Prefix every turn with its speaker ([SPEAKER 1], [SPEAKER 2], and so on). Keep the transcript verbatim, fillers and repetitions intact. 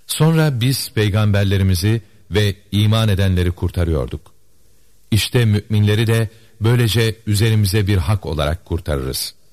[SPEAKER 1] Sonra biz peygamberlerimizi ve iman edenleri kurtarıyorduk. İşte müminleri de böylece üzerimize bir hak olarak kurtarırız.